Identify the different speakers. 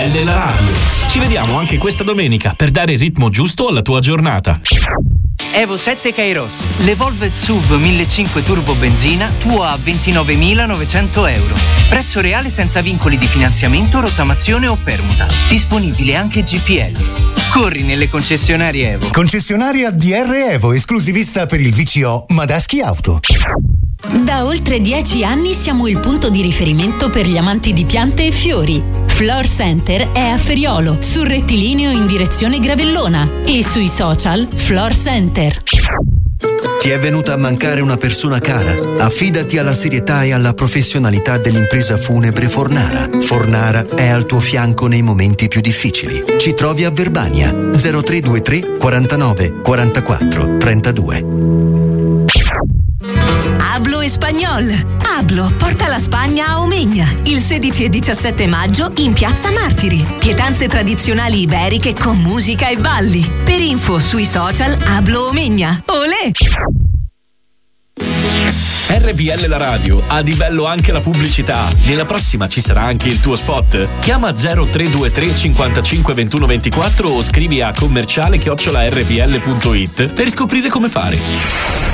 Speaker 1: RVL la radio. Ci vediamo anche questa domenica per dare il ritmo giusto alla tua giornata.
Speaker 2: Evo 7 Kairos, l'Evolved SUV 1500 turbo benzina, tuo a 29.900 euro. Prezzo reale senza vincoli di finanziamento, rottamazione o permuta. Disponibile anche GPL. Corri nelle concessionarie Evo.
Speaker 3: Concessionaria DR Evo, esclusivista per il VCO Madaschi Auto.
Speaker 4: Da oltre 10 anni siamo il punto di riferimento per gli amanti di piante e fiori. Floor Center è a Feriolo, sul rettilineo in direzione Gravellona e sui social Floor Center.
Speaker 5: Ti è venuta a mancare una persona cara? Affidati alla serietà e alla professionalità dell'impresa funebre Fornara. Fornara è al tuo fianco nei momenti più difficili. Ci trovi a Verbania 0323 49 44 32.
Speaker 6: Hablo Espagnol. Hablo porta la Spagna a Omegna il 16 e 17 maggio in Piazza Martiri. Pietanze tradizionali iberiche con musica e balli. Per info sui social Hablo Omegna. Olè!
Speaker 1: RVL la radio ha di bello anche la pubblicità. Nella prossima ci sarà anche il tuo spot. Chiama 0323 55 21 24 o scrivi a commerciale@rvl.it per scoprire come fare.